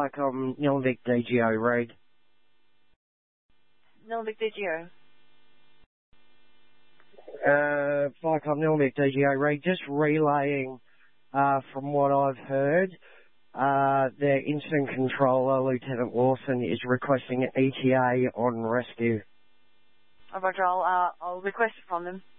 Vicom, Nilvic DGO, read. Nilvic DGO. Vicom, Nilvic DGO, read. Just relaying from what I've heard, their incident controller, Lieutenant Lawson, is requesting an ETA on rescue. Roger, I'll request it from them.